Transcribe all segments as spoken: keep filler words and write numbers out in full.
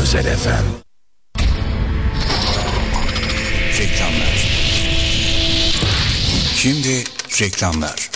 Özel F M. Reklamlar. Şimdi reklamlar.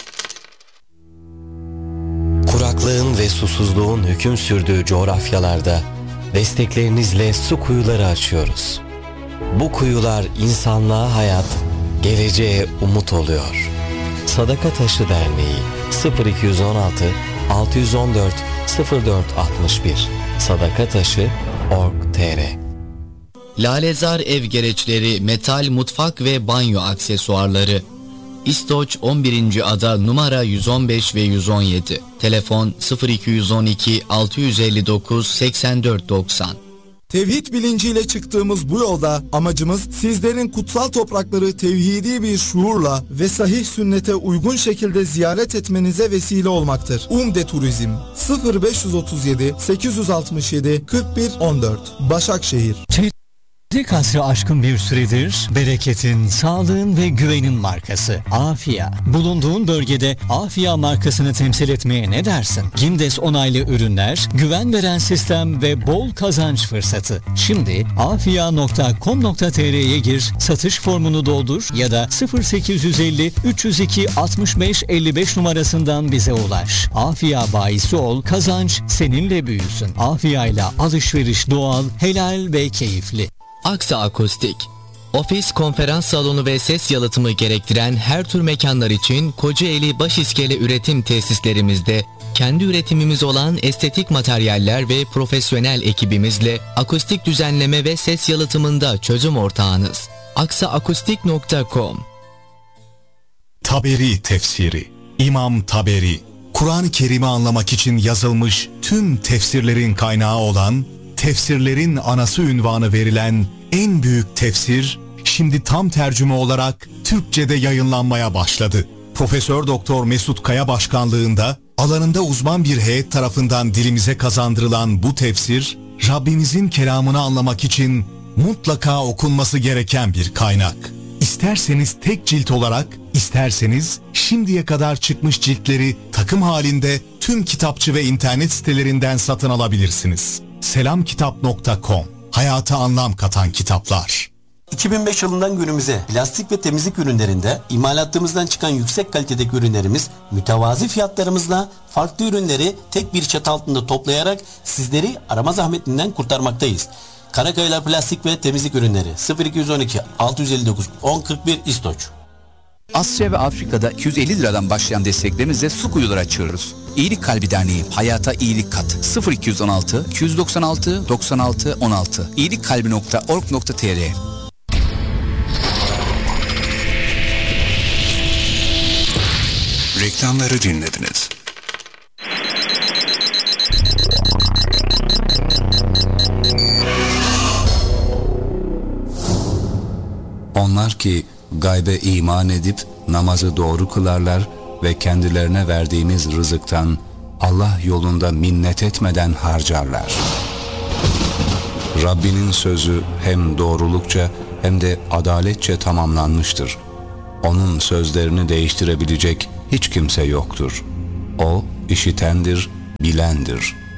Kuraklığın ve susuzluğun hüküm sürdüğü coğrafyalarda desteklerinizle su kuyuları açıyoruz. Bu kuyular insanlığa hayat, geleceğe umut oluyor. Sadaka Taşı Derneği sıfır iki yüz on altı altı yüz on dört sıfır dört altmış bir sadakataşı nokta org nokta tr. Lalezar ev gereçleri, metal mutfak ve banyo aksesuarları. İstoç on birinci ada numara yüz on beş ve yüz on yedi. Telefon sıfır iki yüz on iki altı yüz elli dokuz seksen dört doksan. Tevhid bilinciyle çıktığımız bu yolda amacımız sizlerin kutsal toprakları tevhidi bir şuurla ve sahih sünnete uygun şekilde ziyaret etmenize vesile olmaktır. Umde Turizm sıfır beş otuz yedi sekiz altı yedi kırk bir on dört Başakşehir. Çeyrek asrı aşkın bir süredir bereketin, sağlığın ve güvenin markası Afia. Bulunduğun bölgede Afia markasını temsil etmeye ne dersin? Gimdes onaylı ürünler, güven veren sistem ve bol kazanç fırsatı. Şimdi afia nokta com nokta tr'ye gir, satış formunu doldur ya da sıfır sekiz yüz elli üç yüz iki altmış beş elli beş numarasından bize ulaş. Afia bayisi ol, kazanç seninle büyüsün. Afia ile alışveriş doğal, helal ve keyifli. Aksa Akustik. Ofis, konferans salonu ve ses yalıtımı gerektiren her tür mekanlar için Kocaeli Başiskele üretim tesislerimizde kendi üretimimiz olan estetik materyaller ve profesyonel ekibimizle akustik düzenleme ve ses yalıtımında çözüm ortağınız. aksa akustik nokta com. Taberi tefsiri. İmam Taberi, Kur'an-ı Kerim'i anlamak için yazılmış tüm tefsirlerin kaynağı olan, tefsirlerin anası ünvanı verilen en büyük tefsir, şimdi tam tercüme olarak Türkçe'de yayınlanmaya başladı. Profesör Doktor Mesut Kaya başkanlığında alanında uzman bir heyet tarafından dilimize kazandırılan bu tefsir, Rabbimizin kelamını anlamak için mutlaka okunması gereken bir kaynak. İsterseniz tek cilt olarak, isterseniz şimdiye kadar çıkmış ciltleri takım halinde tüm kitapçı ve internet sitelerinden satın alabilirsiniz. selam kitap nokta com. Hayata anlam katan kitaplar. iki bin beş yılından günümüze plastik ve temizlik ürünlerinde imalatımızdan çıkan yüksek kalitedeki ürünlerimiz mütevazi fiyatlarımızla farklı ürünleri tek bir çatı altında toplayarak sizleri arama zahmetinden kurtarmaktayız. Karakayalar Plastik ve Temizlik Ürünleri sıfır iki yüz on iki altı yüz elli dokuz on kırk bir İstoç. Asya ve Afrika'da iki yüz elli liradan başlayan desteklerimizle su kuyuları açıyoruz. İyilik Kalbi Derneği, hayata iyilik kat. sıfır iki yüz on altı iki yüz doksan altı doksan altı on altı iyilik kalbi nokta org nokta tr. Reklamları dinlediniz. Onlar ki gaybe iman edip namazı doğru kılarlar ve kendilerine verdiğimiz rızıktan Allah yolunda minnet etmeden harcarlar. Rabbinin sözü hem doğrulukça hem de adaletçe tamamlanmıştır. Onun sözlerini değiştirebilecek hiç kimse yoktur. O işitendir, bilendir.